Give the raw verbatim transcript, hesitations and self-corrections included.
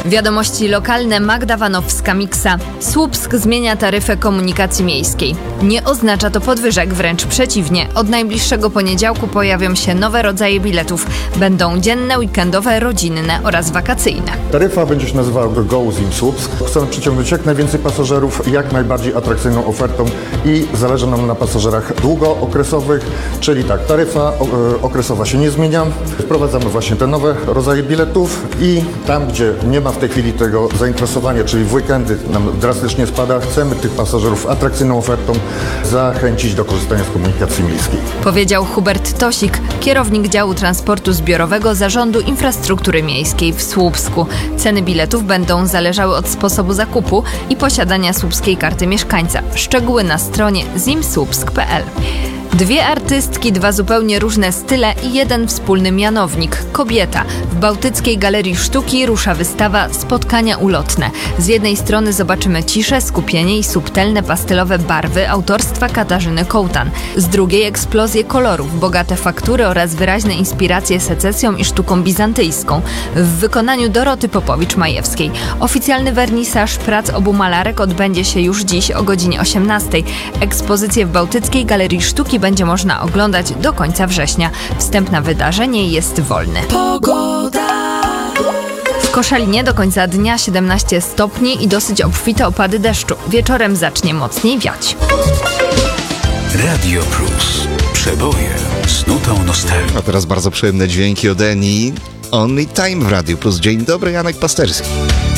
Wiadomości lokalne. Magda Wanowska-Miksa. Słupsk zmienia taryfę komunikacji miejskiej. Nie oznacza to podwyżek, wręcz przeciwnie. Od najbliższego poniedziałku pojawią się nowe rodzaje biletów. Będą dzienne, weekendowe, rodzinne oraz wakacyjne. Taryfa będzie się nazywała Go Zim Słupsk. Chcemy przyciągnąć jak najwięcej pasażerów, jak najbardziej atrakcyjną ofertą i zależy nam na pasażerach długookresowych, czyli tak, taryfa okresowa się nie zmienia. Wprowadzamy właśnie te nowe rodzaje biletów i tam, gdzie nie ma w tej chwili tego zainteresowania, czyli w weekendy nam drastycznie spada, chcemy tych pasażerów atrakcyjną ofertą zachęcić do korzystania z komunikacji miejskiej. Powiedział Hubert Tosik, kierownik działu transportu zbiorowego Zarządu Infrastruktury Miejskiej w Słupsku. Ceny biletów będą zależały od sposobu zakupu i posiadania słupskiej karty mieszkańca. Szczegóły na stronie zimsłupsk kropka p l. Dwie artystki, dwa zupełnie różne style i jeden wspólny mianownik – kobieta. W Bałtyckiej Galerii Sztuki rusza wystawa Spotkania ulotne. Z jednej strony zobaczymy ciszę, skupienie i subtelne pastelowe barwy autorstwa Katarzyny Kołtan. Z drugiej eksplozję kolorów, bogate faktury oraz wyraźne inspiracje secesją i sztuką bizantyjską w wykonaniu Doroty Popowicz-Majewskiej. Oficjalny wernisaż prac obu malarek odbędzie się już dziś o godzinie osiemnastej. Ekspozycję w Bałtyckiej Galerii Sztuki będzie można oglądać do końca września. Wstęp na wydarzenie jest wolny. Pogoda. W Koszalinie do końca dnia siedemnaście stopni i dosyć obfite opady deszczu. Wieczorem zacznie mocniej wiać. Radio Plus. Przeboje z nutą nostalgii. A teraz bardzo przyjemne dźwięki od Eni. Only Time w Radio Plus. Dzień dobry, Janek Pasterski.